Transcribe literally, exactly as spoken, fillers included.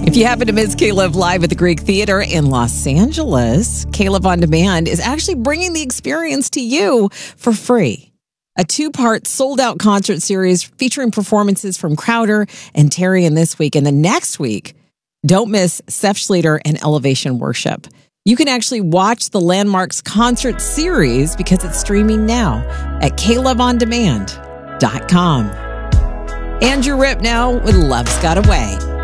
If you happen to miss K-Love Live at the Greek Theater in Los Angeles, K-Love On Demand is actually bringing the experience to you for free. A two-part sold-out concert series featuring performances from Crowder and Terry in this week. And the next week, don't miss Seth Schleter and Elevation Worship. You can actually watch the Landmarks concert series because it's streaming now at K Love On Demand dot com. Andrew Ripp now with Love's Got a Way.